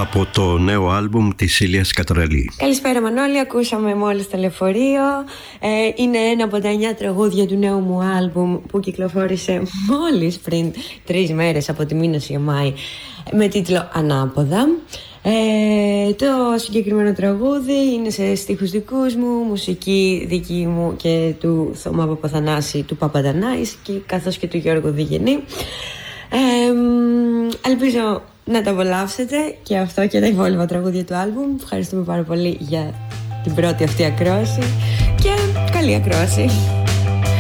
από το νέο άλμπουμ της Ηλίας Κατραλή. Καλησπέρα Μανώλη, ακούσαμε μόλις το Λεωφορείο. Είναι ένα από τα 9 τραγούδια του νέου μου άλμπουμ που κυκλοφόρησε μόλις πριν 3 μέρες από τη Μήνωση Ιωμάη, με τίτλο Ανάποδα. Το συγκεκριμένο τραγούδι είναι σε στίχους δικούς μου, μουσική δική μου και του Θωμά Παπαθανάση, του Παπαντανάης, και καθώς και του Γιώργου Διγενή. Ελπίζω να το απολαύσετε και αυτό και τα υπόλοιπα τραγούδια του άλμπουμ. Ευχαριστούμε πάρα πολύ για την πρώτη αυτή ακρόαση και καλή ακρόαση.